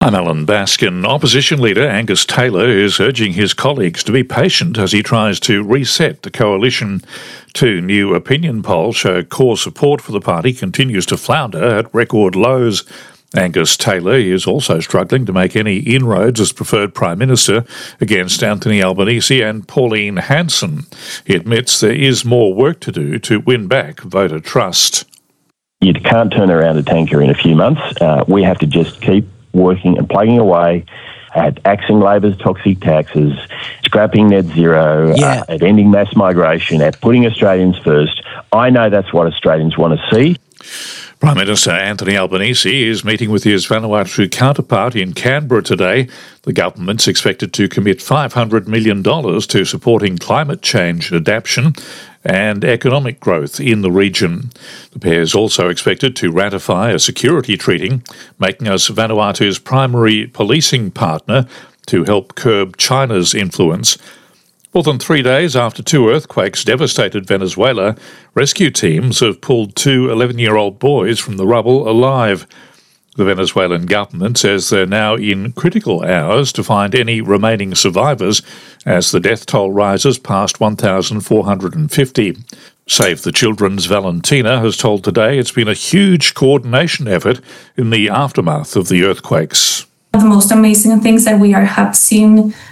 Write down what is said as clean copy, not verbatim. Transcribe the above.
I'm Alan Baskin. Opposition leader Angus Taylor is urging his colleagues to be patient as he tries to reset the coalition. Two new opinion polls show core support for the party continues to flounder at record lows. Angus Taylor is also struggling to make any inroads as preferred Prime Minister against Anthony Albanese and Pauline Hanson. He admits there is more work to do to win back voter trust. You can't turn around a tanker in a few months. We have to just keep working and plugging away at axing Labor's toxic taxes, scrapping net zero, at ending mass migration, at putting Australians first. I know that's what Australians want to see. Prime Minister Anthony Albanese is meeting with his Vanuatu counterpart in Canberra today. The government's expected to commit $500 million to supporting climate change adaptation and economic growth in the region. The pair is also expected to ratify a security treaty, making us Vanuatu's primary policing partner to help curb China's influence. More than 3 days after two earthquakes devastated Venezuela, rescue teams have pulled two 11-year-old boys from the rubble alive. The Venezuelan government says they're now in critical hours to find any remaining survivors as the death toll rises past 1,450. Save the Children's Valentina has told Today it's been a huge coordination effort in the aftermath of the earthquakes. The most amazing things that we have seen